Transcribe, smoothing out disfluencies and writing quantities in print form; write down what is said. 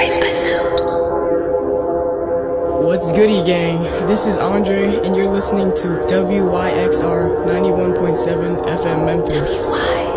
raised by sound. What's goody, gang? This is Andre, and you're listening to WYXR 91.7 FM Memphis. WY.